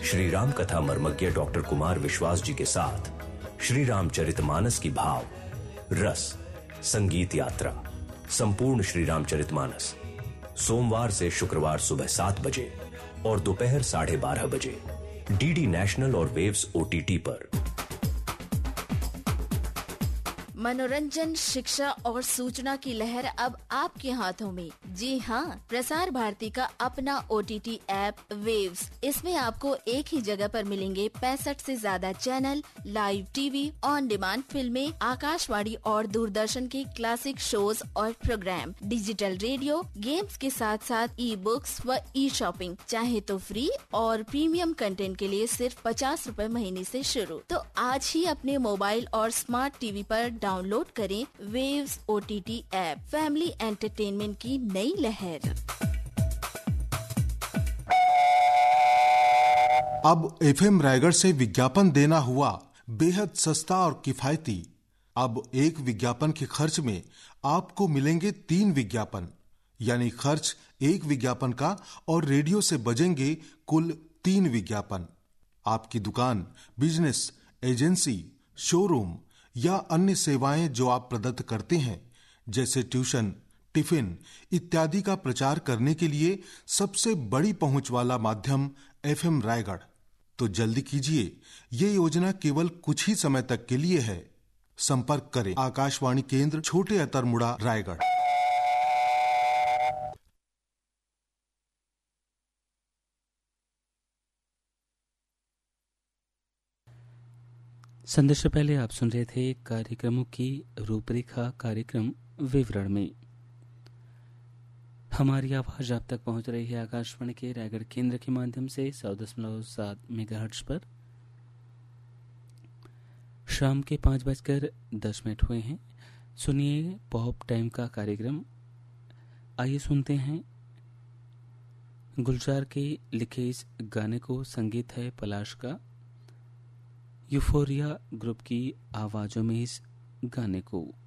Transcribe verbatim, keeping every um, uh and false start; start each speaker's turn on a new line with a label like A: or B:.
A: श्री राम कथा मर्मज्ञ डॉक्टर कुमार विश्वास जी के साथ श्री रामचरितमानस की भाव, रस, संगीत यात्रा, संपूर्ण श्री रामचरितमानस सोमवार से शुक्रवार सुबह सात बजे और दोपहर साढ़े बारह बजे डीडी नेशनल और वेव्स ओटीटी पर।
B: मनोरंजन, शिक्षा और सूचना की लहर अब आपके हाथों में। जी हाँ, प्रसार भारती का अपना ओटीटी ऐप वेव्स। इसमें आपको एक ही जगह पर मिलेंगे पैंसठ से ज्यादा channel, live TV, on demand फिल्में, आकाशवाणी और दूरदर्शन के क्लासिक शोज और प्रोग्राम, डिजिटल रेडियो, गेम्स के साथ साथ ई बुक्स व ई शॉपिंग। चाहे तो फ्री और प्रीमियम कंटेंट के लिए सिर्फ पचास रूपए महीने से शुरू। तो आज ही अपने मोबाइल और स्मार्ट टीवी पर डाउनलोड करें waves OTT app. Family entertainment की नई लहर।
C: अब एफएम रायगढ़ से विज्ञापन देना हुआ बेहद सस्ता और किफायती। अब एक विज्ञापन के खर्च में आपको मिलेंगे तीन विज्ञापन, यानी खर्च एक विज्ञापन का और रेडियो से बजेंगे कुल तीन विज्ञापन। आपकी दुकान, बिजनेस, एजेंसी, शोरूम या अन्य सेवाएं जो आप प्रदत्त करते हैं, जैसे ट्यूशन, टिफिन इत्यादि का प्रचार करने के लिए सबसे बड़ी पहुंच वाला माध्यम एफएम रायगढ़। तो जल्दी कीजिए, ये योजना केवल कुछ ही समय तक के लिए है। संपर्क करें आकाशवाणी केंद्र, छोटे अतरमुड़ा, रायगढ़।
D: संदेश से पहले आप सुन रहे थे कार्यक्रमों की रूपरेखा कार्यक्रम विवरण में। हमारी आवाज आप तक पहुंच रही है आकाशवाणी के रायगढ़ केंद्र के माध्यम से सौ दशमलव सात मेगाहर्ट्ज पर। शाम के पांच बजकर दस मिनट हुए हैं। सुनिए पॉप टाइम का कार्यक्रम। आइए सुनते हैं गुलजार के लिखे इस गाने को। संगीत है पलाश का। यूफोरिया ग्रुप की आवाजों में इस गाने को।